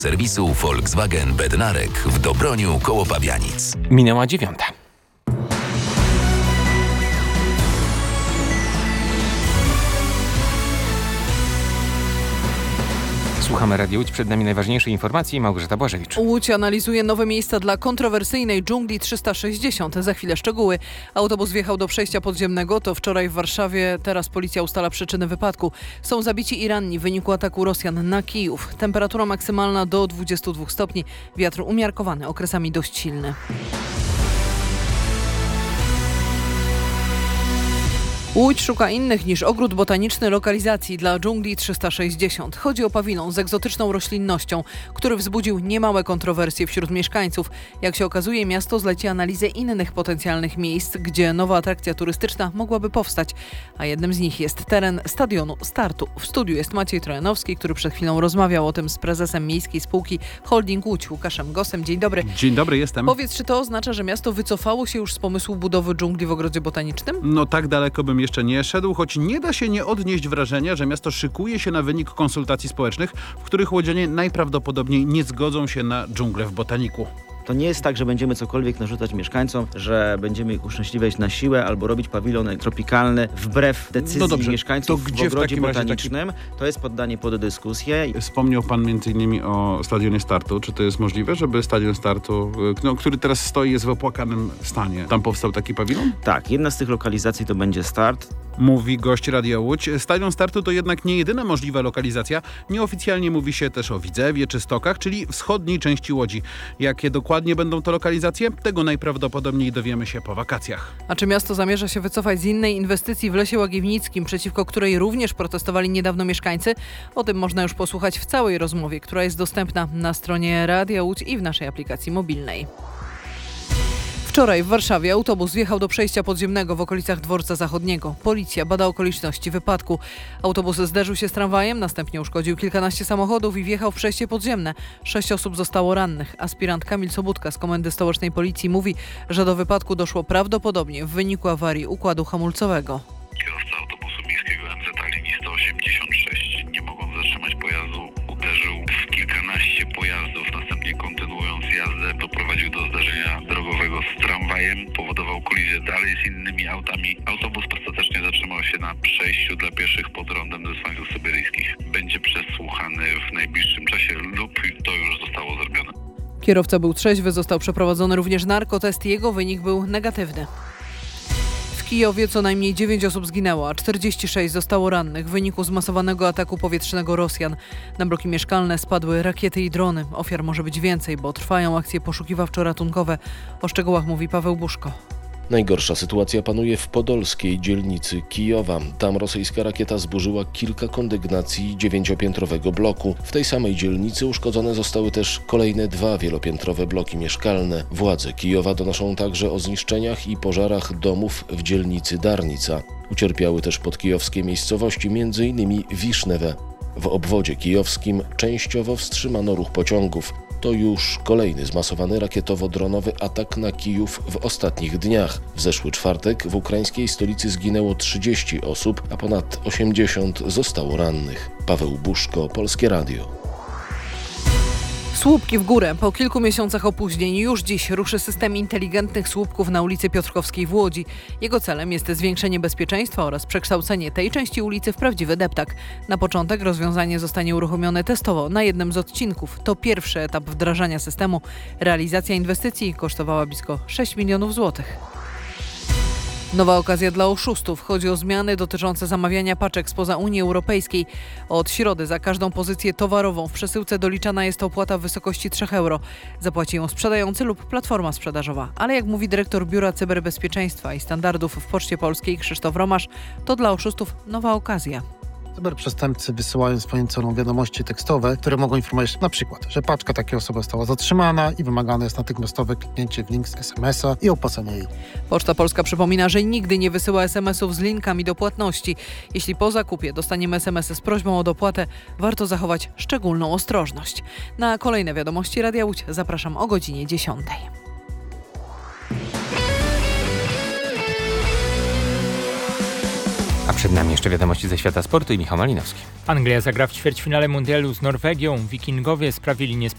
Serwisu Volkswagen Bednarek w Dobroniu koło Pabianic. Minęła 9. Słuchamy Radia Łódź. Przed nami najważniejsze informacje. Małgorzata Błażewicz. Łódź analizuje nowe miejsca dla kontrowersyjnej dżungli 360. Za chwilę szczegóły. Autobus wjechał do przejścia podziemnego. To wczoraj w Warszawie. Teraz policja ustala przyczyny wypadku. Są zabici i ranni w wyniku ataku Rosjan na Kijów. Temperatura maksymalna do 22 stopni. Wiatr umiarkowany, okresami dość silny. Łódź szuka innych niż ogród botaniczny lokalizacji dla dżungli 360. Chodzi o pawilon z egzotyczną roślinnością, który wzbudził niemałe kontrowersje wśród mieszkańców. Jak się okazuje, miasto zleci analizę innych potencjalnych miejsc, gdzie nowa atrakcja turystyczna mogłaby powstać. A jednym z nich jest teren stadionu Startu. W studiu jest Maciej Trojanowski, który przed chwilą rozmawiał o tym z prezesem miejskiej spółki Holding Łódź, Łukaszem Gossem. Dzień dobry. Dzień dobry, jestem. Powiedz, czy to oznacza, że miasto wycofało się już z pomysłu budowy dżungli w ogrodzie botanicznym? No tak daleko bym jeszcze nie szedł, choć nie da się nie odnieść wrażenia, że miasto szykuje się na wynik konsultacji społecznych, w których łodzianie najprawdopodobniej nie zgodzą się na dżunglę w botaniku. To nie jest tak, że będziemy cokolwiek narzucać mieszkańcom, że będziemy ich uszczęśliwiać na siłę albo robić pawilon tropikalny wbrew decyzji mieszkańców w ogrodzie botanicznym. To jest poddanie pod dyskusję. Wspomniał pan m.in. o stadionie Startu. Czy to jest możliwe, żeby stadion Startu, który teraz stoi, jest w opłakanym stanie, tam powstał taki pawilon? Tak, jedna z tych lokalizacji to będzie Start. Mówi gość Radia Łódź. Stadion Startu to jednak nie jedyna możliwa lokalizacja. Nieoficjalnie mówi się też o Widzewie czy Stokach, czyli wschodniej części Łodzi. Jakie dokładnie będą to lokalizacje? Tego najprawdopodobniej dowiemy się po wakacjach. A czy miasto zamierza się wycofać z innej inwestycji w Lesie Łagiewnickim, przeciwko której również protestowali niedawno mieszkańcy? O tym można już posłuchać w całej rozmowie, która jest dostępna na stronie Radia Łódź i w naszej aplikacji mobilnej. Wczoraj w Warszawie autobus wjechał do przejścia podziemnego w okolicach Dworca Zachodniego. Policja bada okoliczności wypadku. Autobus zderzył się z tramwajem, następnie uszkodził kilkanaście samochodów i wjechał w przejście podziemne. 6 osób zostało rannych. Aspirant Kamil Sobudka z Komendy Stołecznej Policji mówi, że do wypadku doszło prawdopodobnie w wyniku awarii układu hamulcowego. Kierowca autobusu miejskiego MZ linii 186, nie mogąc zatrzymać pojazdu, uderzył w kilkanaście pojazdów. Następnie kontynuując jazdę doprowadził do zdarzenia drogowego z tramwajem, powodował kolizję dalej z innymi autami. Autobus ostatecznie zatrzymał się na przejściu dla pieszych pod rondem Zesłańców Syberyjskich. Będzie przesłuchany w najbliższym czasie lub to już zostało zrobione. Kierowca był trzeźwy, został przeprowadzony również narkotest i jego wynik był negatywny. W Kijowie co najmniej 9 osób zginęło, a 46 zostało rannych w wyniku zmasowanego ataku powietrznego Rosjan. Na bloki mieszkalne spadły rakiety i drony. Ofiar może być więcej, bo trwają akcje poszukiwawczo-ratunkowe. O szczegółach mówi Paweł Buszko. Najgorsza sytuacja panuje w podolskiej dzielnicy Kijowa. Tam rosyjska rakieta zburzyła kilka kondygnacji 9-piętrowego bloku. W tej samej dzielnicy uszkodzone zostały też kolejne 2 wielopiętrowe bloki mieszkalne. Władze Kijowa donoszą także o zniszczeniach i pożarach domów w dzielnicy Darnica. Ucierpiały też podkijowskie miejscowości, m.in. Wisznewe. W obwodzie kijowskim częściowo wstrzymano ruch pociągów. To już kolejny zmasowany rakietowo-dronowy atak na Kijów w ostatnich dniach. W zeszły czwartek w ukraińskiej stolicy zginęło 30 osób, a ponad 80 zostało rannych. Paweł Buszko, Polskie Radio. Słupki w górę. Po kilku miesiącach opóźnień już dziś ruszy system inteligentnych słupków na ulicy Piotrkowskiej w Łodzi. Jego celem jest zwiększenie bezpieczeństwa oraz przekształcenie tej części ulicy w prawdziwy deptak. Na początek rozwiązanie zostanie uruchomione testowo na jednym z odcinków. To pierwszy etap wdrażania systemu. Realizacja inwestycji kosztowała blisko 6 milionów złotych. Nowa okazja dla oszustów. Chodzi o zmiany dotyczące zamawiania paczek spoza Unii Europejskiej. Od środy za każdą pozycję towarową w przesyłce doliczana jest opłata w wysokości 3 euro. Zapłaci ją sprzedający lub platforma sprzedażowa. Ale jak mówi dyrektor Biura Cyberbezpieczeństwa i Standardów w Poczcie Polskiej Krzysztof Romasz, to dla oszustów nowa okazja. Cyberprzestępcy wysyłają swoim celom wiadomości tekstowe, które mogą informować na przykład, że paczka takiej osoby została zatrzymana i wymagane jest natychmiastowe kliknięcie w link z SMS-a i opłacenie jej. Poczta Polska przypomina, że nigdy nie wysyła SMS-ów z linkami do płatności. Jeśli po zakupie dostaniemy SMS-y z prośbą o dopłatę, warto zachować szczególną ostrożność. Na kolejne wiadomości Radia Łódź zapraszam o godzinie 10. A Przed nami jeszcze wiadomości ze świata sportu i Michał Malinowski. Anglia zagra w ćwierćfinale mundialu z Norwegią. Wikingowie sprawili